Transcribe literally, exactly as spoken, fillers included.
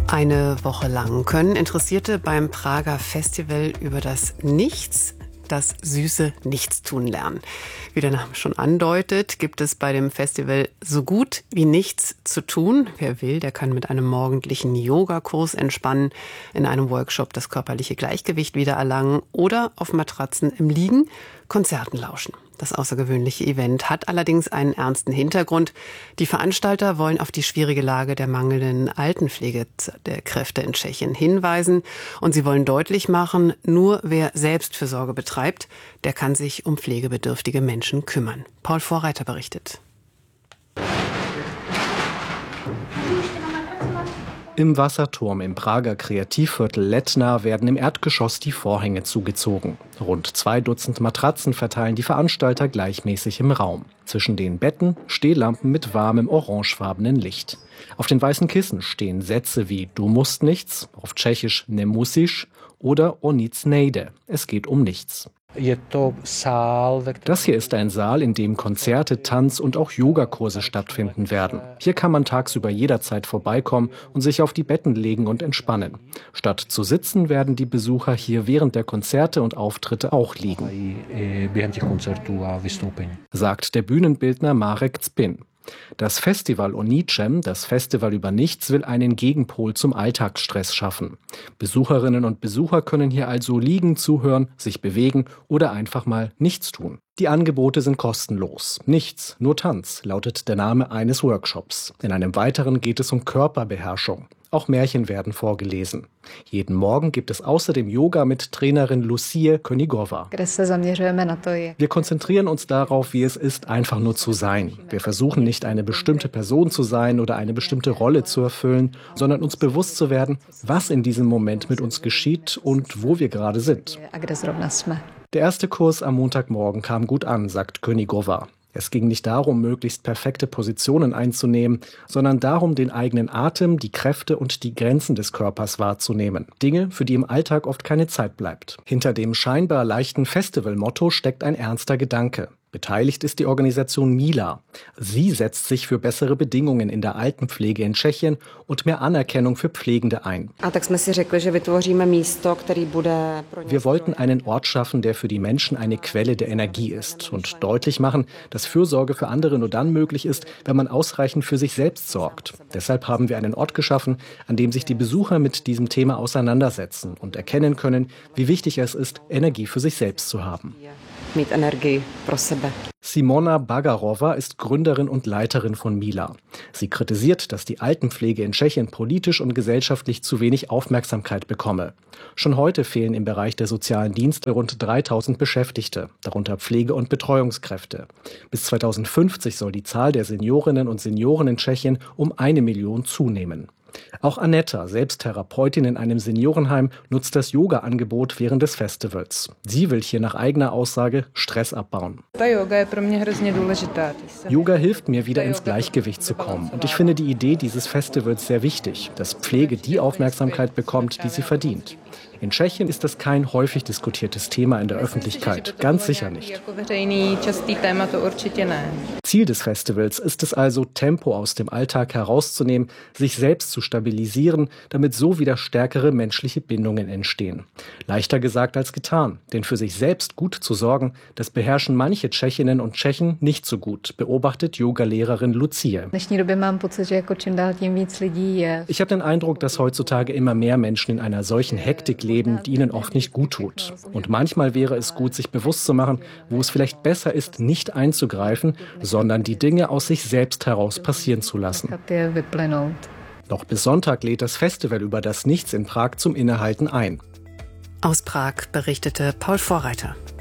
Eine Woche lang können Interessierte beim Prager Festival über das Nichts, das süße Nichtstun lernen. Wie der Name schon andeutet, gibt es bei dem Festival so gut wie nichts zu tun. Wer will, der kann mit einem morgendlichen Yogakurs entspannen, in einem Workshop das körperliche Gleichgewicht wiedererlangen oder auf Matratzen im Liegen Konzerten lauschen. Das außergewöhnliche Event hat allerdings einen ernsten Hintergrund. Die Veranstalter wollen auf die schwierige Lage der mangelnden Altenpflegekräfte in Tschechien hinweisen. Und sie wollen deutlich machen, nur wer Selbstfürsorge betreibt, der kann sich um pflegebedürftige Menschen kümmern. Paul Vorreiter berichtet. Im Wasserturm im Prager Kreativviertel Letna werden im Erdgeschoss die Vorhänge zugezogen. Rund zwei Dutzend Matratzen verteilen die Veranstalter gleichmäßig im Raum. Zwischen den Betten Stehlampen mit warmem orangefarbenen Licht. Auf den weißen Kissen stehen Sätze wie „Du musst nichts", auf Tschechisch „Ne musiš" oder „O nic nejde", es geht um nichts. Das hier ist ein Saal, in dem Konzerte, Tanz- und auch Yogakurse stattfinden werden. Hier kann man tagsüber jederzeit vorbeikommen und sich auf die Betten legen und entspannen. Statt zu sitzen, werden die Besucher hier während der Konzerte und Auftritte auch liegen, sagt der Bühnenbildner Marek Spin. Das Festival O ničem, das Festival über Nichts, will einen Gegenpol zum Alltagsstress schaffen. Besucherinnen und Besucher können hier also liegen, zuhören, sich bewegen oder einfach mal nichts tun. Die Angebote sind kostenlos. Nichts, nur Tanz, lautet der Name eines Workshops. In einem weiteren geht es um Körperbeherrschung. Auch Märchen werden vorgelesen. Jeden Morgen gibt es außerdem Yoga mit Trainerin Lucie Konigova. Wir konzentrieren uns darauf, wie es ist, einfach nur zu sein. Wir versuchen nicht, eine bestimmte Person zu sein oder eine bestimmte Rolle zu erfüllen, sondern uns bewusst zu werden, was in diesem Moment mit uns geschieht und wo wir gerade sind. Der erste Kurs am Montagmorgen kam gut an, sagt Konigova. Es ging nicht darum, möglichst perfekte Positionen einzunehmen, sondern darum, den eigenen Atem, die Kräfte und die Grenzen des Körpers wahrzunehmen. Dinge, für die im Alltag oft keine Zeit bleibt. Hinter dem scheinbar leichten Festivalmotto steckt ein ernster Gedanke. Beteiligt ist die Organisation Mila. Sie setzt sich für bessere Bedingungen in der Altenpflege in Tschechien und mehr Anerkennung für Pflegende ein. Wir wollten einen Ort schaffen, der für die Menschen eine Quelle der Energie ist und deutlich machen, dass Fürsorge für andere nur dann möglich ist, wenn man ausreichend für sich selbst sorgt. Deshalb haben wir einen Ort geschaffen, an dem sich die Besucher mit diesem Thema auseinandersetzen und erkennen können, wie wichtig es ist, Energie für sich selbst zu haben. Mit Energie pro sebe. Simona Bagarova ist Gründerin und Leiterin von Mila. Sie kritisiert, dass die Altenpflege in Tschechien politisch und gesellschaftlich zu wenig Aufmerksamkeit bekomme. Schon heute fehlen im Bereich der sozialen Dienste rund dreitausend Beschäftigte, darunter Pflege- und Betreuungskräfte. Bis zweitausendfünfzig soll die Zahl der Seniorinnen und Senioren in Tschechien um eine Million zunehmen. Auch Aneta, selbst Therapeutin in einem Seniorenheim, nutzt das Yoga-Angebot während des Festivals. Sie will hier nach eigener Aussage Stress abbauen. Yoga hilft mir, wieder ins Gleichgewicht zu kommen. Und ich finde die Idee dieses Festivals sehr wichtig, dass Pflege die Aufmerksamkeit bekommt, die sie verdient. In Tschechien ist das kein häufig diskutiertes Thema in der Öffentlichkeit, ganz sicher nicht. Ziel des Festivals ist es also, Tempo aus dem Alltag herauszunehmen, sich selbst zu stabilisieren, damit so wieder stärkere menschliche Bindungen entstehen. Leichter gesagt als getan, denn für sich selbst gut zu sorgen, das beherrschen manche Tschechinnen und Tschechen nicht so gut, beobachtet Yogalehrerin Lucie. Ich habe den Eindruck, dass heutzutage immer mehr Menschen in einer solchen Hektik leben, die ihnen oft nicht gut tut. Und manchmal wäre es gut, sich bewusst zu machen, wo es vielleicht besser ist, nicht einzugreifen, sondern die Dinge aus sich selbst heraus passieren zu lassen. Noch bis Sonntag lädt das Festival über das Nichts in Prag zum Innehalten ein. Aus Prag berichtete Paul Vorreiter.